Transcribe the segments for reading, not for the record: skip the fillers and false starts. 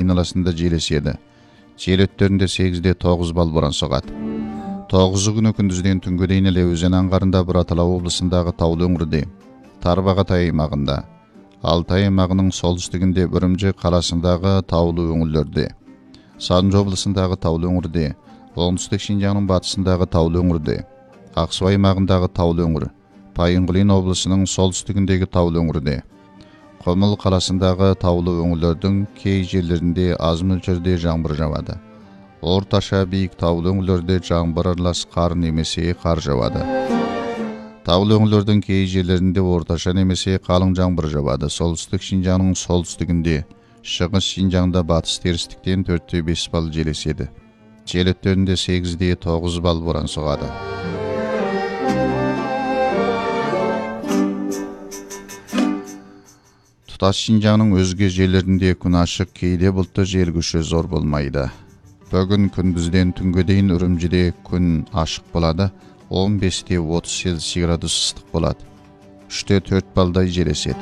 айналасында жел еседі. Жел өттерінде 8-9 бал боран соғады. 9 күні күндізден түнге дейін Іле өзен аңғарында Бұратала облысындағы таулы өңірде, Тарбағатай аймағында, Алтай аймағының солтүстігінде Үрімжі қаласындағы таулы өңірлерде, Санжы облысындағы таулы өңірде, оңтүстік Шинжаңның батысындағы таулы өңірде, Ақсу аймағындағы таулы өңір, Пайыңғылин облысының солтүстігіндегі таулы өңірде, Қомыл қаласындағы таулы өңірлердің кей жерлерінде аз мөлшерде жаңбыр жауады. Орташа биік таулы өңірлерде жаңбыр аралас қар немесе қар жауады. Таулы өңірлердің кей жерлерінде орташа немесе қалың жаңбыр жауады. Солтүстік Шинжаңның солтүстігінде, шығыс Шинжаңда батыс терістіктен 4-5 бал жел еседі. Жел өттерінде 8-9 бал боран соғады. Тұтас Шинжаңның өзге жерлерінде күн ашық, кейде бұлтты, жел күші зор болмайды. Бүгін күндізден түнге дейін Үрімжіде күн ашық болады, 15-30 градус ыстық болады. 3-4 балдай жел еседі.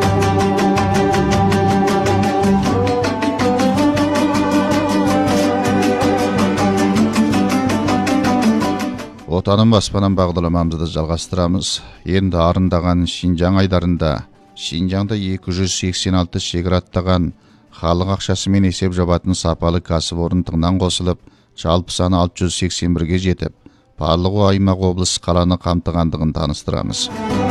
Отаным баспанам бағдарламамызды жалғастырамыз. Енді арындаған Шинжаң айдарында Шинжаңда 286 шекара аттаған халық ақшасымен есеп жабатын сапалы кәсіпорын тыңнан қосылып, жалпы саны 681-ге жетіп, барлығы аймақ облыс қаланы қамтығандығын таныстырамыз.